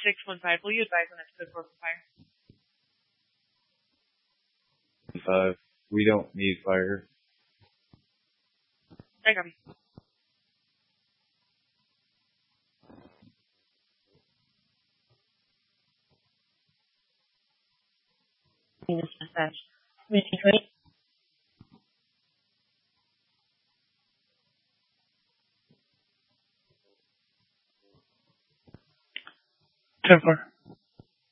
615. Will you advise on next code for fire? 5. We don't need fire. I copy. This dispatch. Community 20. Ten four.